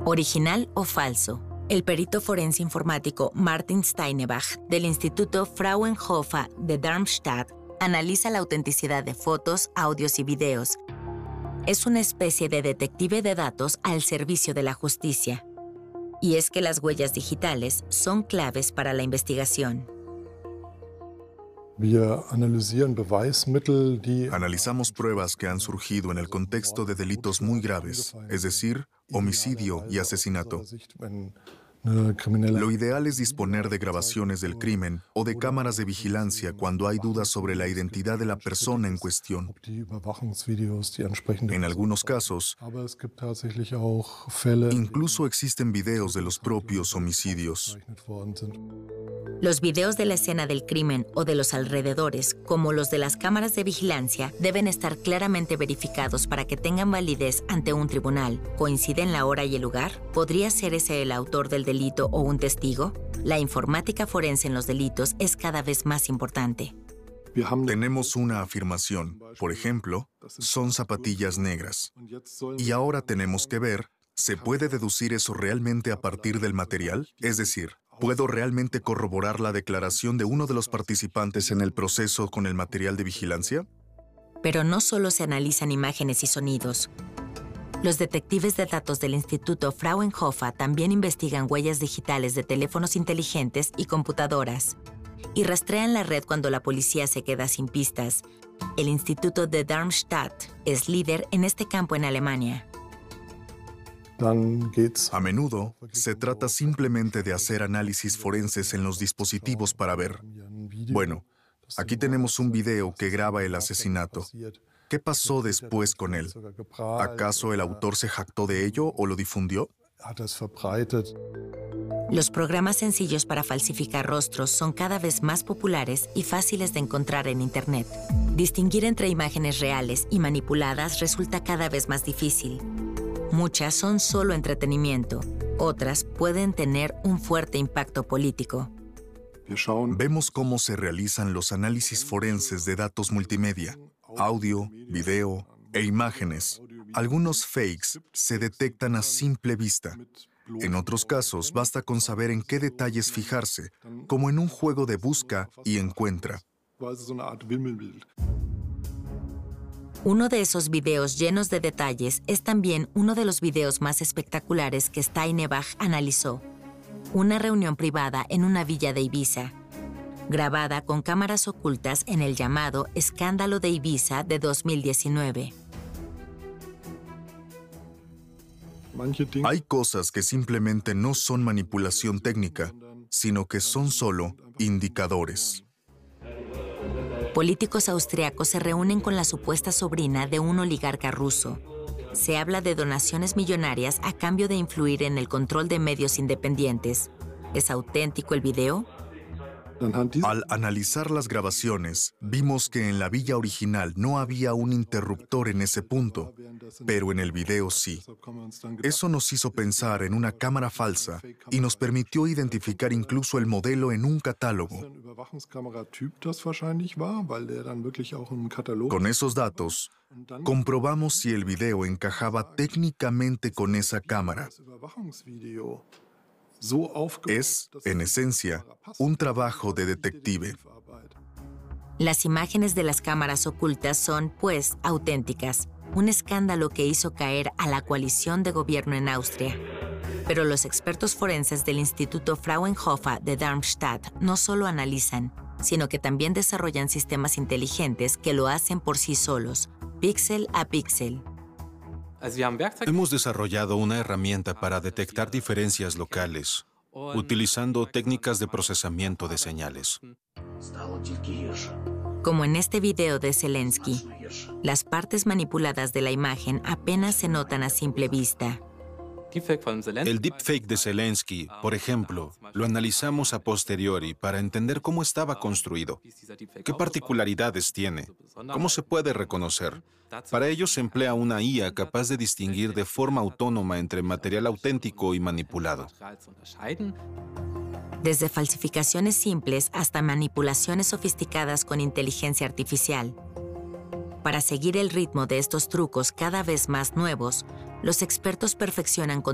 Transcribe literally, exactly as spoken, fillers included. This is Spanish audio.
¿Original o falso? El perito forense informático Martin Steinebach del Instituto Fraunhofer de Darmstadt analiza la autenticidad de fotos, audios y videos. Es una especie de detective de datos al servicio de la justicia. Y es que las huellas digitales son claves para la investigación. Analizamos pruebas que han surgido en el contexto de delitos muy graves, es decir, homicidio y asesinato. Lo ideal es disponer de grabaciones del crimen o de cámaras de vigilancia cuando hay dudas sobre la identidad de la persona en cuestión. En algunos casos, incluso existen videos de los propios homicidios. Los videos de la escena del crimen o de los alrededores, como los de las cámaras de vigilancia, deben estar claramente verificados para que tengan validez ante un tribunal. ¿Coinciden la hora y el lugar? ¿Podría ser ese el autor del delito o un testigo? La informática forense en los delitos es cada vez más importante. Tenemos una afirmación, por ejemplo, son zapatillas negras. Y ahora tenemos que ver, ¿se puede deducir eso realmente a partir del material? Es decir, ¿puedo realmente corroborar la declaración de uno de los participantes en el proceso con el material de vigilancia? Pero no solo se analizan imágenes y sonidos. Los detectives de datos del Instituto Fraunhofer también investigan huellas digitales de teléfonos inteligentes y computadoras. Y rastrean la red cuando la policía se queda sin pistas. El Instituto de Darmstadt es líder en este campo en Alemania. A menudo, se trata simplemente de hacer análisis forenses en los dispositivos para ver. Bueno, aquí tenemos un video que graba el asesinato. ¿Qué pasó después con él? ¿Acaso el autor se jactó de ello o lo difundió? Los programas sencillos para falsificar rostros son cada vez más populares y fáciles de encontrar en Internet. Distinguir entre imágenes reales y manipuladas resulta cada vez más difícil. Muchas son solo entretenimiento, otras pueden tener un fuerte impacto político. Vemos cómo se realizan los análisis forenses de datos multimedia, audio, video e imágenes. Algunos fakes se detectan a simple vista. En otros casos, basta con saber en qué detalles fijarse, como en un juego de busca y encuentra. Uno de esos videos llenos de detalles es también uno de los videos más espectaculares que Steinebach analizó. Una reunión privada en una villa de Ibiza, grabada con cámaras ocultas en el llamado Escándalo de Ibiza de dos mil diecinueve. Hay cosas que simplemente no son manipulación técnica, sino que son solo indicadores. Políticos austriacos se reúnen con la supuesta sobrina de un oligarca ruso. Se habla de donaciones millonarias a cambio de influir en el control de medios independientes. ¿Es auténtico el video? Al analizar las grabaciones, vimos que en la villa original no había un interruptor en ese punto, pero en el video sí. Eso nos hizo pensar en una cámara falsa y nos permitió identificar incluso el modelo en un catálogo. Con esos datos, comprobamos si el video encajaba técnicamente con esa cámara. Es, en esencia, un trabajo de detective. Las imágenes de las cámaras ocultas son, pues, auténticas. Un escándalo que hizo caer a la coalición de gobierno en Austria. Pero los expertos forenses del Instituto Fraunhofer de Darmstadt no solo analizan, sino que también desarrollan sistemas inteligentes que lo hacen por sí solos, píxel a píxel. Hemos desarrollado una herramienta para detectar diferencias locales, utilizando técnicas de procesamiento de señales. Como en este video de Zelensky, las partes manipuladas de la imagen apenas se notan a simple vista. El deepfake de Zelensky, por ejemplo, lo analizamos a posteriori para entender cómo estaba construido, qué particularidades tiene, cómo se puede reconocer. Para ello se emplea una I A capaz de distinguir de forma autónoma entre material auténtico y manipulado. Desde falsificaciones simples hasta manipulaciones sofisticadas con inteligencia artificial. Para seguir el ritmo de estos trucos cada vez más nuevos, los expertos perfeccionan